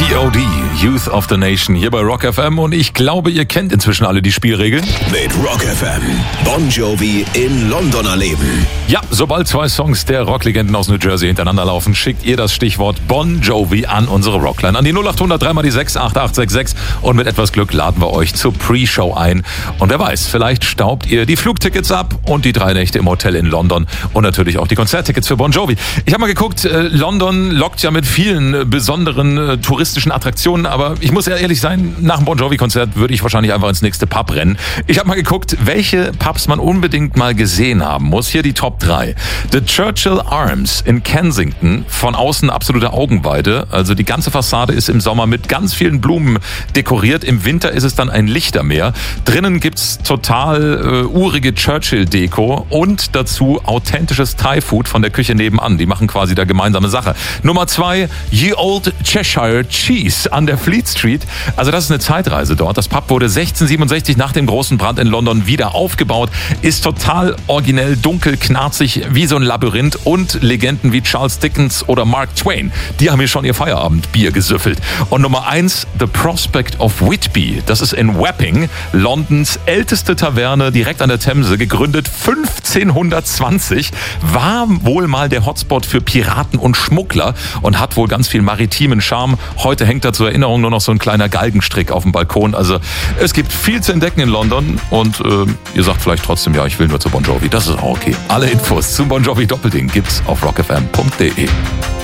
POD, Youth of the Nation, hier bei Rock FM. Und ich glaube, ihr kennt inzwischen alle die Spielregeln. Mit Rock FM, Bon Jovi in London erleben. Ja, sobald 2 Songs der Rocklegenden aus New Jersey hintereinander laufen, schickt ihr das Stichwort Bon Jovi an unsere Rockline. An die 0800 3 mal die 6 8866. Und mit etwas Glück laden wir euch zur Pre-Show ein. Und wer weiß, vielleicht staubt ihr die Flugtickets ab und die 3 Nächte im Hotel in London. Und natürlich auch die Konzerttickets für Bon Jovi. Ich habe mal geguckt, London lockt ja mit vielen besonderen touristischen Attraktionen. Aber ich muss ja ehrlich sein, nach dem Bon Jovi-Konzert würde ich wahrscheinlich einfach ins nächste Pub rennen. Ich habe mal geguckt, welche Pubs man unbedingt mal gesehen haben muss. Hier die Top 3. The Churchill Arms in Kensington. Von außen absolute Augenweide. Also die ganze Fassade ist im Sommer mit ganz vielen Blumen dekoriert. Im Winter ist es dann ein Lichtermeer. Drinnen gibt's total urige Churchill-Deko und dazu authentisches Thai-Food von der Küche nebenan. Die machen quasi da gemeinsame Sache. Nummer 2, Ye Old Cheshire Cheese an der Fleet Street. Also das ist eine Zeitreise dort. Das Pub wurde 1667 nach dem großen Brand in London wieder aufgebaut. Ist total originell, dunkel, knarzig, wie so ein Labyrinth. Und Legenden wie Charles Dickens oder Mark Twain, die haben hier schon ihr Feierabendbier gesüffelt. Und Nummer 1, The Prospect of Whitby. Das ist in Wapping, Londons älteste Taverne, direkt an der Themse, gegründet 1520. War wohl mal der Hotspot für Piraten und Schmuggler und hat wohl ganz viel maritimen Charme. Heute hängt da zur Erinnerung nur noch so ein kleiner Galgenstrick auf dem Balkon. Also es gibt viel zu entdecken in London und ihr sagt vielleicht trotzdem, ja, ich will nur zu Bon Jovi. Das ist auch okay. Alle Infos zum Bon Jovi Doppelding gibt's auf rockfm.de.